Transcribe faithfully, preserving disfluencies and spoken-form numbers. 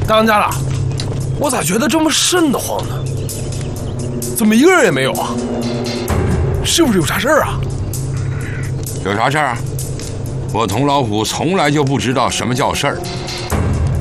大当家的，我咋觉得这么瘆得慌呢？怎么一个人也没有啊？是不是有啥事儿啊？ 有啥事儿？我童老虎从来就不知道什么叫事儿。